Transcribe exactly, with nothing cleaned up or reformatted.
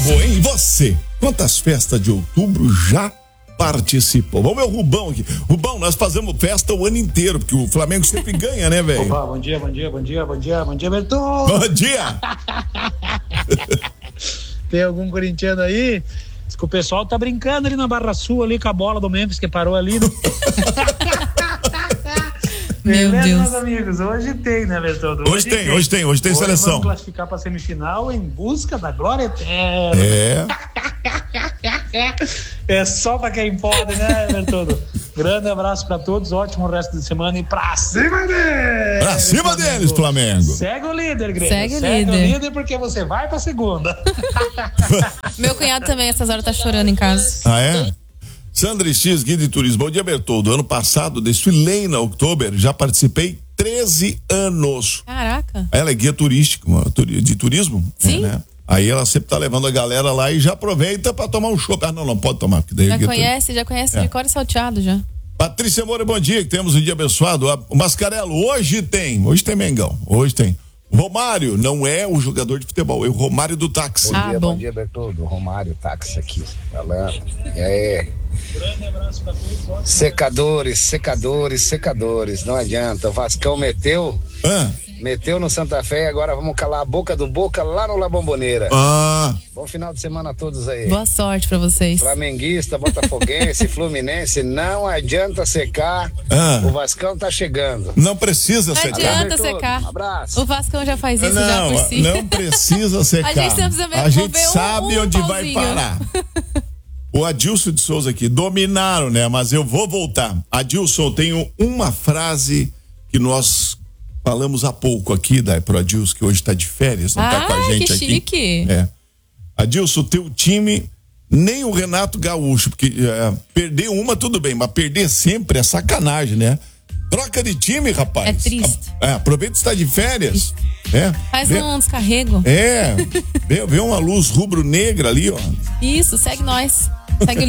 povo, hein? Você, quantas festas de outubro já participou? Vamos ver o Rubão aqui. Rubão, nós fazemos festa o ano inteiro, porque o Flamengo sempre ganha, né, velho? Opa, bom dia, bom dia, bom dia, bom dia, bom dia, Berton. Bom dia! Tem algum corintiano aí? Diz que o pessoal tá brincando ali na Barra Sul, ali com a bola do Memphis que parou ali. Né? Meu Beleza, Deus. meus amigos? Hoje tem, né, Berton? Hoje, hoje tem, tem, hoje tem, hoje tem hoje seleção. Vamos classificar pra semifinal em busca da glória eterna. É. É só pra quem pode, né, Berton? Grande abraço pra todos, ótimo resto de semana e pra cima deles! Pra cima Flamengo. deles, Flamengo! Segue o líder, Grêmio. Segue, Segue líder. o líder porque você vai pra segunda. Meu cunhado também, essas horas, tá chorando em casa. Ah, é? Sandra X, guia de turismo. Bom dia, Bertoldo. Ano passado, desfilei na Oktober, já participei treze anos. Caraca. Ela é guia turístico, de turismo. Sim. É, né? Aí ela sempre tá levando a galera lá e já aproveita pra tomar um chopp. Ah, não, não pode tomar. Porque daí Já é guia conhece, turístico. já conhece É. de cor e salteado já. Patrícia Moura, bom dia, que temos um dia abençoado. O Mascarello, hoje tem, hoje tem Mengão, hoje tem. Romário não é o jogador de futebol, é o Romário do táxi. Bom Ah, dia, bom. bom dia, Bertoldo. Romário, táxi aqui, falando. E aí? Secadores, secadores, secadores. Não adianta. O Vascão meteu, Ah, meteu no Santa Fé e agora vamos calar a boca do Boca lá no La Bombonera. ah, Bom final de semana a todos aí. Boa sorte pra vocês. Flamenguista, Botafoguense, Fluminense, não adianta secar. Ah. O Vascão tá chegando. não precisa Não secar. adianta Bertoldo, secar. um abraço. O Vascão já faz isso já Não, por si. não precisa secar. A gente precisa ver- A gente mover um- sabe um onde vai pauzinho. parar. O Adilson de Souza aqui, dominaram, né? Mas eu vou voltar. Adilson, eu tenho uma frase que nós falamos há pouco aqui, da pro Adilson, que hoje tá de férias, não tá com a Ah, gente que aqui. chique. É. Adilson, teu time, nem o Renato Gaúcho, porque é, perder uma tudo bem, mas perder sempre é sacanagem, né? Troca de time, rapaz. É triste. É, aproveita que está de férias. É, Faz vê, um descarrego. é vê, vê uma luz rubro-negra ali, ó. Isso, segue nós. Segue o